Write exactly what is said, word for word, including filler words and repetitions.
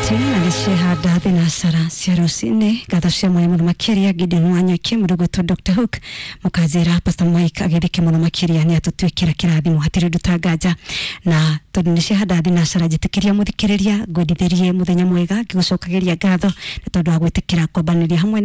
Tina nishihada thinasara ciarusine gatho cia moyo muno makiria Gideon Wanyoike murugutu Doctor Hook mukazira Pastor Mike agithike muno makiria ni atutwikira kirathimo hatire ndutangaja na tondu nishihada thinasara jitikiria muthikiriria ngwendithirie muthenya mwega ngigucokagiria gatho tondu wa gwitikira kwambaniria hamwe